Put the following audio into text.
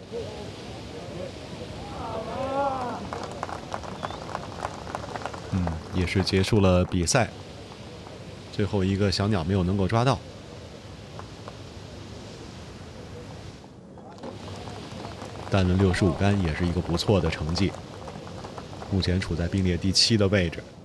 也是结束了比赛，最后一个小鸟没有能够抓到。弹了65杆也是一个不错的成绩，目前处在并列第7的位置。